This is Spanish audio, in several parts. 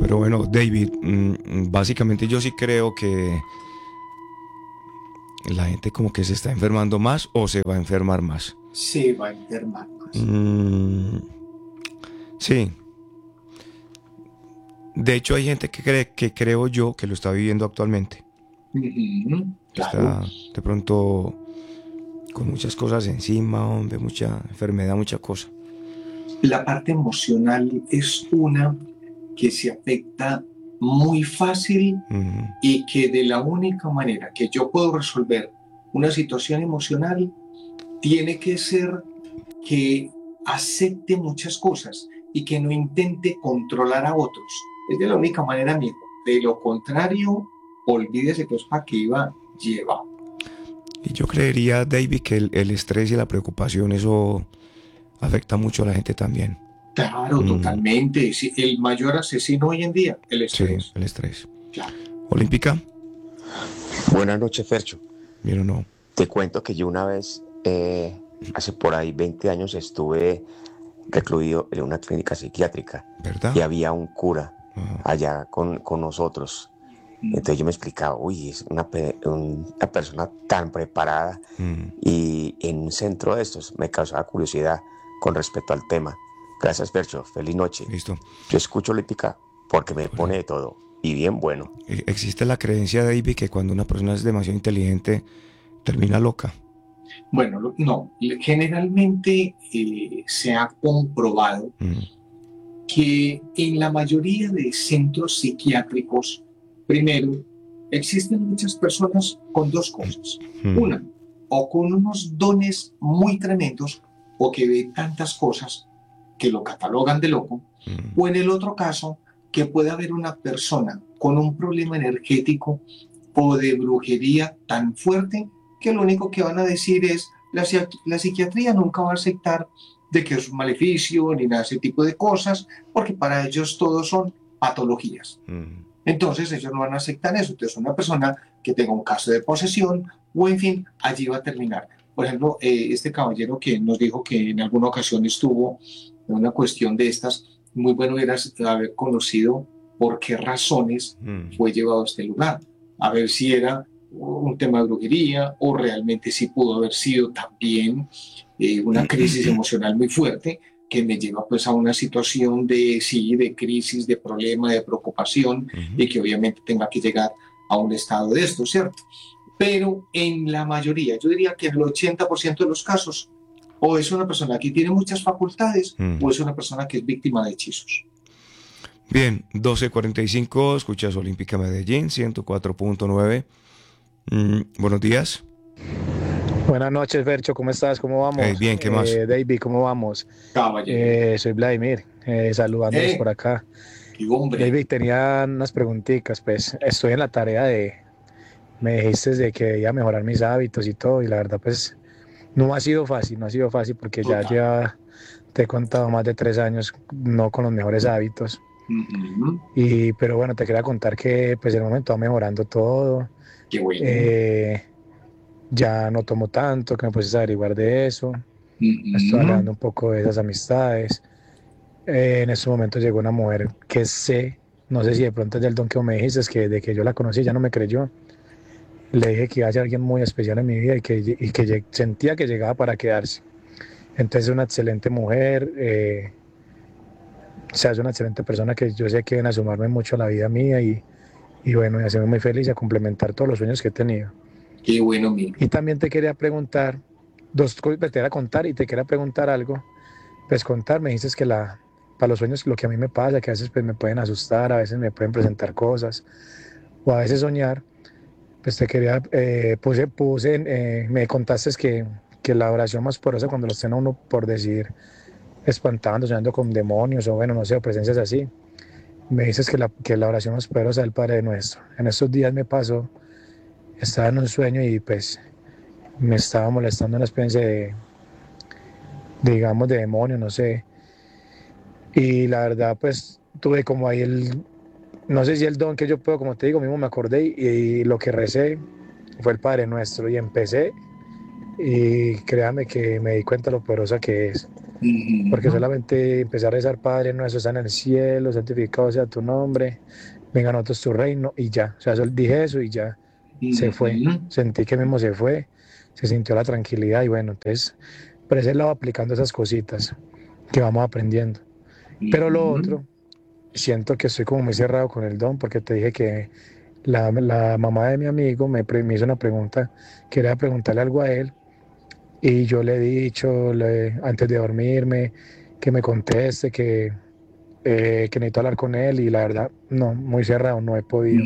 Pero bueno, David, básicamente yo sí creo que la gente como que se está enfermando más o se va a enfermar más. Se va a enfermar más. Mm, sí, de hecho hay gente que cree, que creo yo que lo está viviendo actualmente. Ujú, Que claro. está de pronto con muchas cosas encima, hombre, mucha enfermedad, mucha cosa. La parte emocional es una que se afecta muy fácil Mm, y que de la única manera que yo puedo resolver una situación emocional tiene que ser que acepte muchas cosas y que no intente controlar a otros. Es de la única manera, amigo. De lo contrario, olvídese que es para que iba lleva. y yo creería, David, que el estrés y la preocupación, eso afecta mucho a la gente también. Claro, Mm, totalmente. Sí, el mayor asesino hoy en día, el sí, estrés. el estrés. Claro. Olímpica, Buenas noches, Fercho. bien o no, Te cuento que yo una vez, hace por ahí 20 años, estuve recluido en una clínica psiquiátrica ¿verdad? y había un cura Ah, allá con nosotros. Entonces yo me explicaba, uy, es una persona tan preparada mm, y en un centro de estos me causaba curiosidad con respecto al tema. Gracias, Fercho. Feliz noche. listo. Yo escucho Olímpica porque me Bueno, pone de todo y bien bueno. existe la creencia, David, que cuando una persona es demasiado inteligente, termina loca. Bueno, no, generalmente se ha comprobado Mm, que en la mayoría de centros psiquiátricos, primero, existen muchas personas con dos cosas. mm, Una, o con unos dones muy tremendos o que ve tantas cosas que lo catalogan de loco, mm, o en el otro caso, que puede haber una persona con un problema energético o de brujería tan fuerte que lo único que van a decir es la psiquiatría nunca va a aceptar de que es un maleficio ni nada de ese tipo de cosas, porque para ellos todos son patologías. mm. Entonces ellos no van a aceptar eso. Entonces una persona que tenga un caso de posesión o en fin, allí va a terminar. Por ejemplo, este caballero que nos dijo que en alguna ocasión estuvo en una cuestión de estas, muy bueno era haber conocido por qué razones Mm. fue llevado a este lugar. A ver si era un tema de brujería o realmente si pudo haber sido también una crisis emocional muy fuerte que me lleva pues a una situación de, sí, de crisis, de problema, de preocupación y Ujú. que obviamente tenga que llegar a un estado de esto, ¿cierto? Pero en la mayoría, yo diría que en el 80% de los casos, o es una persona que tiene muchas facultades Mm. o es una persona que es víctima de hechizos. Bien, 12:45, escuchas Olímpica Medellín, 104.9. Buenos días. Buenas noches, Fercho, ¿cómo estás? ¿Cómo vamos? Bien, ¿qué más? David, ¿cómo vamos? Caballero, Soy Vladimir, saludándolos por acá. qué hombre, David, tenía unas preguntitas, pues estoy en la tarea me dijiste de que debía mejorar mis hábitos y todo, y la verdad, pues no ha sido fácil, no ha sido fácil porque total. te he contado más de 3 años no con los mejores hábitos. Uh-huh. Pero bueno, te quería contar que pues el momento va mejorando todo. Qué bueno. Eh, ya no tomo tanto, que me puse a averiguar de eso. Estoy Uh-huh. alejando un poco de esas amistades. En este momento llegó una mujer que sé, no sé si de pronto es del don que me dijiste, es que de que yo la conocí ya no me creyó. Le dije que iba a ser alguien muy especial en mi vida y que sentía que llegaba para quedarse. Entonces es una excelente mujer, o sea, es una excelente persona que yo sé que viene a sumarme mucho a la vida mía y bueno, y hacerme muy feliz y a complementar todos los sueños que he tenido. Qué bueno, amigo. Y también te quería preguntar, dos cosas te quería contar y te quería preguntar algo. Pues contar, me dices que para los sueños lo que a mí me pasa, que a veces pues, me pueden asustar, a veces me pueden presentar cosas, o a veces soñar, pues te quería, me contaste que la oración más poderosa cuando los tiene a uno por decir, espantando, soñando con demonios o bueno, no sé, o presencias así. Me dices que la oración más poderosa es el Padre Nuestro. En estos días me pasó, estaba en un sueño y pues me estaba molestando una especie digamos, de demonio, no sé. Y la verdad, pues tuve como ahí no sé si el don que yo puedo, como te digo, mismo me acordé y lo que recé fue el Padre Nuestro y empecé y créame que me di cuenta lo poderosa que es. porque solamente empecé a rezar, Padre nuestro, está en el cielo, santificado sea tu nombre, venga a nosotros tu reino, y ya, o sea, dije eso y ya se fue, sentí que mismo se fue, se sintió la tranquilidad y bueno, entonces, por ese lado aplicando esas cositas que vamos aprendiendo. Pero lo otro, siento que estoy como muy cerrado con el don, porque te dije que la mamá de mi amigo me hizo una pregunta, quería preguntarle algo a él, y yo le he dicho antes de dormirme que me conteste, que necesito hablar con él, y la verdad, no, muy cerrado, no he podido.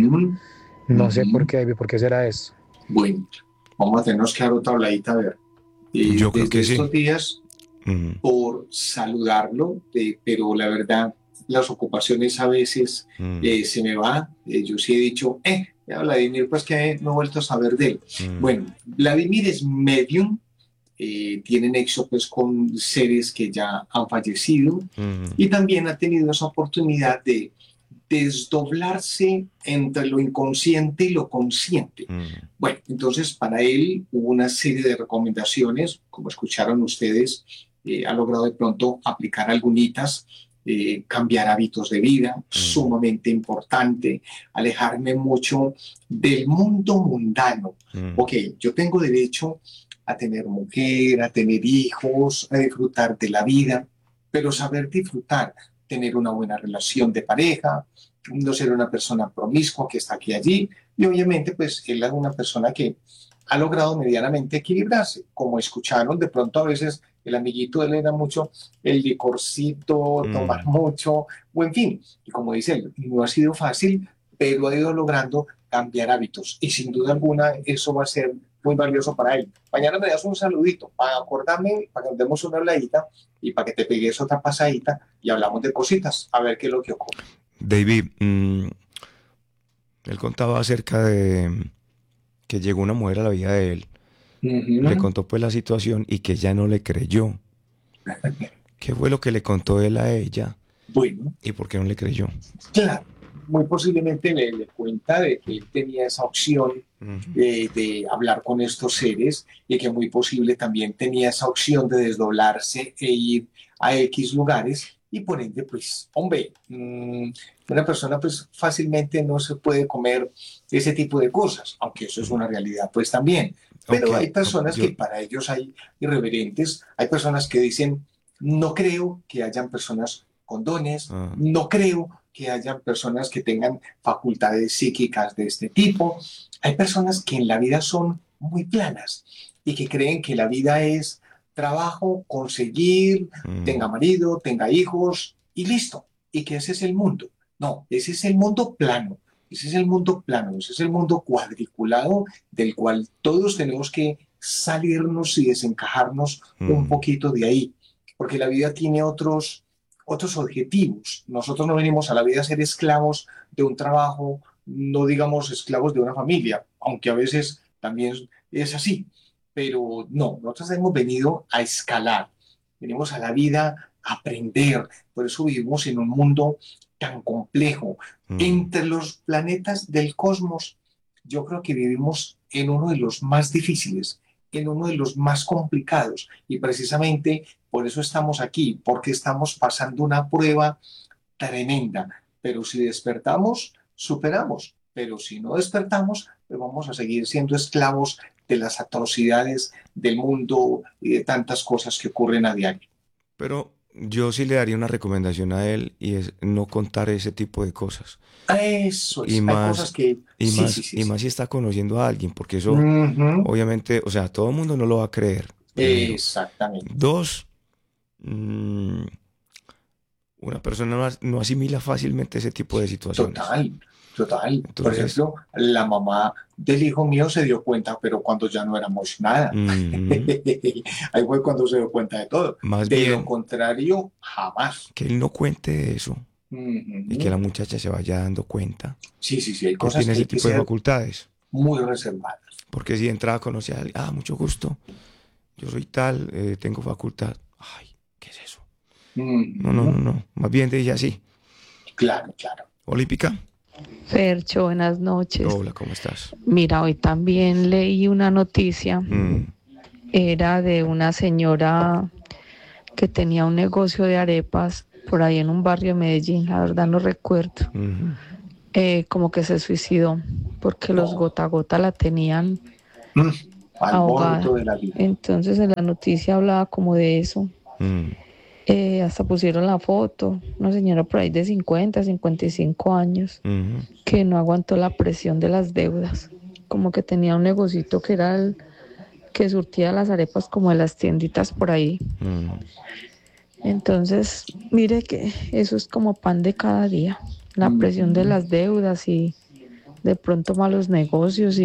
No sé por qué será eso. Bueno, vamos a tenernos que dar otra habladita, a ver. Yo creo Desde que sí. estos días, por saludarlo, pero la verdad, las ocupaciones a veces se me va. Yo sí he dicho, Vladimir, pues que no he vuelto a saber de él. Bueno, Vladimir es medium, tiene nexo pues con seres que ya han fallecido y también ha tenido esa oportunidad de desdoblarse entre lo inconsciente y lo consciente. Bueno, entonces para él hubo una serie de recomendaciones, como escucharon ustedes, ha logrado de pronto aplicar algunitas, cambiar hábitos de vida, sumamente importante, alejarme mucho del mundo mundano. Ok, yo tengo derecho a tener mujer, a tener hijos, a disfrutar de la vida, pero saber disfrutar, tener una buena relación de pareja, no ser una persona promiscua que está aquí y allí, y obviamente pues él es una persona que ha logrado medianamente equilibrarse. Como escucharon, de pronto a veces el amiguito de él era mucho el licorcito, tomar mucho, o en fin, y como dice él, no ha sido fácil, pero ha ido logrando cambiar hábitos, y sin duda alguna eso va a ser muy valioso para él. Mañana me das un saludito para acordarme, para que nos demos una habladita y para que te pegues otra pasadita y hablamos de cositas, a ver qué es lo que ocurre. David, él contaba acerca de que llegó una mujer a la vida de él, le contó pues la situación y que ella no le creyó. ¿Qué fue lo que le contó él a ella? Bueno. ¿Y por qué no le creyó? Claro, muy posiblemente le cuenta de que él tenía esa opción de hablar con estos seres y que muy posible también tenía esa opción de desdoblarse e ir a X lugares y por ende, pues, hombre, una persona pues fácilmente no se puede comer ese tipo de cosas, aunque eso es una realidad pues también. Pero hay personas que para ellos hay irreverentes, hay personas que dicen, no creo que hayan personas con dones, no creo que hayan personas que tengan facultades psíquicas de este tipo. Hay personas que en la vida son muy planas y que creen que la vida es trabajo, conseguir, tenga marido, tenga hijos y listo. Y que ese es el mundo. No, ese es el mundo plano. Ese es el mundo plano, ese es el mundo cuadriculado del cual todos tenemos que salirnos y desencajarnos un poquito de ahí. Porque la vida tiene otros objetivos. Nosotros no venimos a la vida a ser esclavos de un trabajo, no digamos esclavos de una familia, aunque a veces también es así. Pero no, nosotros hemos venido a escalar, venimos a la vida a aprender. Por eso vivimos en un mundo tan complejo. Entre los planetas del cosmos, yo creo que vivimos en uno de los más difíciles, en uno de los más complicados, y precisamente por eso estamos aquí, porque estamos pasando una prueba tremenda. Pero si despertamos, superamos. Pero si no despertamos, pues vamos a seguir siendo esclavos de las atrocidades del mundo y de tantas cosas que ocurren a diario. Pero yo sí le daría una recomendación a él y es no contar ese tipo de cosas. Eso es, y más, hay cosas que... Y más si está conociendo a alguien, porque eso obviamente, o sea, todo el mundo no lo va a creer. Primero. Exactamente. Dos, una persona no asimila fácilmente ese tipo de situaciones. Total. Entonces, por ejemplo, la mamá del hijo mío se dio cuenta, pero cuando ya no éramos nada. Ahí fue cuando se dio cuenta de todo. Más de bien, lo contrario, jamás. Que él no cuente eso. Y que la muchacha se vaya dando cuenta. Sí, hay que cosas tiene que ese tipo de facultades. Muy reservadas. Porque si entraba a conocer a alguien, mucho gusto, yo soy tal, tengo facultad. Ay, ¿qué es eso? No. Más bien te dije así. Claro. Olímpica. Fercho, buenas noches. Hola, ¿cómo estás? Mira, hoy también leí una noticia. Era de una señora que tenía un negocio de arepas por ahí en un barrio de Medellín, la verdad no recuerdo. Como que se suicidó porque los gota a gota la tenían ahogada. Entonces en la noticia hablaba como de eso. Hasta pusieron la foto, una señora por ahí de 50, 55 años, que no aguantó la presión de las deudas, como que tenía un negocito que era el que surtía las arepas como de las tienditas por ahí. Entonces, mire que eso es como pan de cada día, la presión de las deudas y de pronto malos negocios